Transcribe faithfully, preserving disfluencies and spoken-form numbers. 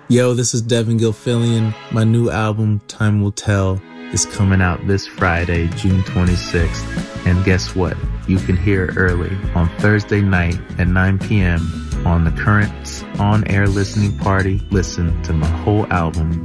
Yo, this is Devin Gilfillian. My new album, Time Will Tell, is coming out this Friday, June twenty-sixth. And guess what? You can hear it early on Thursday night at nine p.m. on the Currents On-Air Listening Party. Listen to my whole album